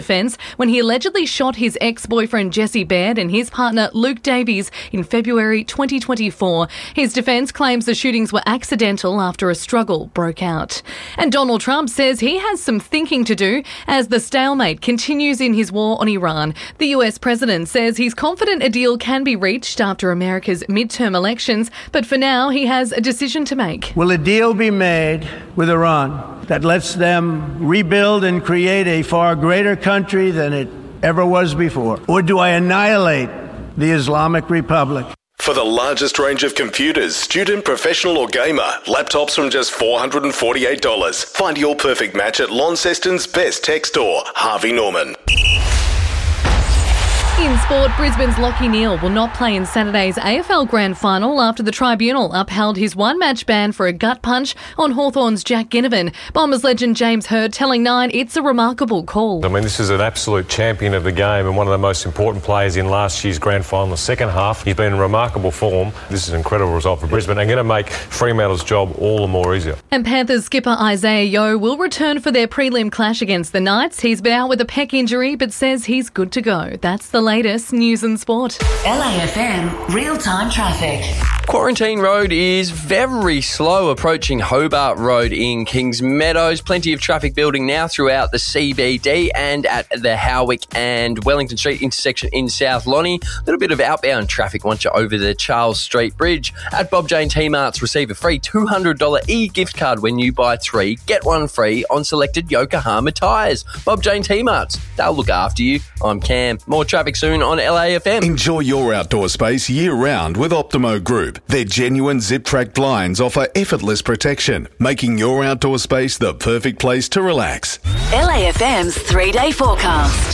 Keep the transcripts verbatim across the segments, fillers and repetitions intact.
defence when he allegedly shot his ex-boyfriend Jesse Baird and his partner Luke Davies in February twenty twenty-four. His defence claims the shootings were accidental after a struggle broke out. And Donald Trump says he has some thinking to do as the stalemate continues in his war on Iran. The U S president says he's confident a deal can be reached after America's midterm elections, but for now he has a decision to make. Will a deal be made with Iran that lets them rebuild and create a far greater country than it ever was before? Or do I annihilate the Islamic Republic? For the largest range of computers, student, professional or gamer, laptops from just four hundred forty-eight dollars. Find your perfect match at Launceston's best tech store, Harvey Norman. In sport, Brisbane's Lachie Neale will not play in Saturday's A F L Grand Final after the tribunal upheld his one-match ban for a gut punch on Hawthorn's Jack Ginnivan. Bombers legend James Hird telling Nine it's a remarkable call. I mean, this is an absolute champion of the game and one of the most important players in last year's Grand Final, the second half. He's been in remarkable form. This is an incredible result for Brisbane and going to make Fremantle's job all the more easier. And Panthers skipper Isaiah Yeo will return for their prelim clash against the Knights. He's been out with a pec injury but says he's good to go. That's the latest news and sport. L A F M real-time traffic. Quarantine Road is very slow approaching Hobart Road in Kings Meadows. Plenty of traffic building now throughout the C B D and at the Howick and Wellington Street intersection in South Lonnie. A little bit of outbound traffic once you're over the Charles Street Bridge. At Bob Jane T-Marts, receive a free two hundred dollars e-gift card when you buy three. Get one free on selected Yokohama tyres. Bob Jane T-Marts, they'll look after you. I'm Cam. More traffic soon on L A F M. Enjoy your outdoor space year-round with Optimo Group. Their genuine zip-track blinds offer effortless protection, making your outdoor space the perfect place to relax. L A F M's three-day forecast.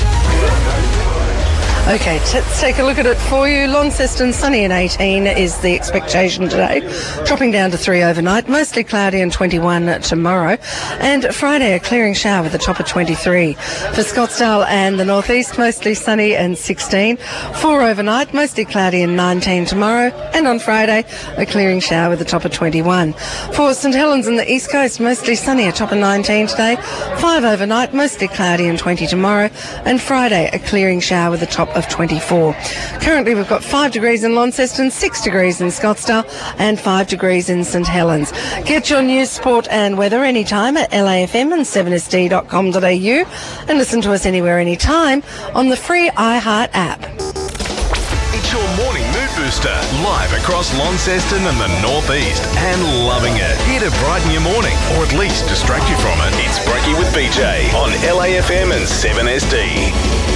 Okay, let's take a look at it for you. Launceston, sunny and eighteen is the expectation today. Dropping down to three overnight. Mostly cloudy and twenty-one tomorrow. And Friday, a clearing shower with a top of twenty-three. For Scottsdale and the northeast, mostly sunny and sixteen. four overnight, mostly cloudy and nineteen tomorrow. And on Friday, a clearing shower with a top of twenty-one. For St Helens and the east coast, mostly sunny, a top of nineteen today. five overnight, mostly cloudy and twenty tomorrow. And Friday, a clearing shower with a top of twenty-four. Currently we've got five degrees in Launceston, six degrees in Scottsdale and five degrees in St Helens. Get your news, sport and weather anytime at L A F M and seven S D dot com dot A U and listen to us anywhere, anytime on the free iHeart app. It's your morning mood booster, live across Launceston and the northeast, and loving it. Here to brighten your morning, or at least distract you from it. It's Brekkie with B J on L A F M and seven S D.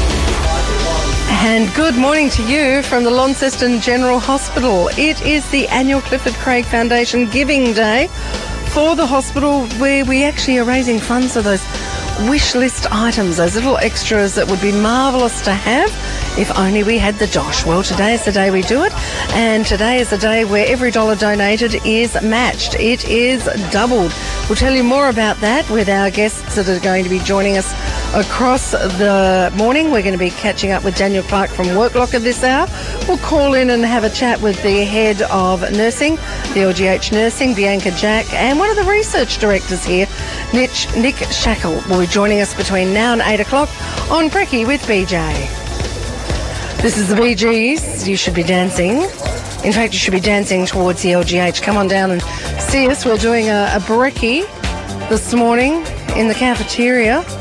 And good morning to you from the Launceston General Hospital. It is the annual Clifford Craig Foundation Giving Day for the hospital, where we actually are raising funds for those wish list items, those little extras that would be marvellous to have if only we had the dosh. Well, today is the day we do it, and today is the day where every dollar donated is matched. It is doubled. We'll tell you more about that with our guests that are going to be joining us across the morning. We're going to be catching up with Daniel Clark from Worklocker this hour. We'll call in and have a chat with the head of nursing, the L G H Nursing, Bianca Jack, and one of the research directors here, Nick, Nick Shackle, will be joining us between now and eight o'clock on Brekkie with B J. This is the Bee Gees. You should be dancing. In fact, you should be dancing towards the L G H. Come on down and see us. We're doing a, a Brekkie this morning in the cafeteria.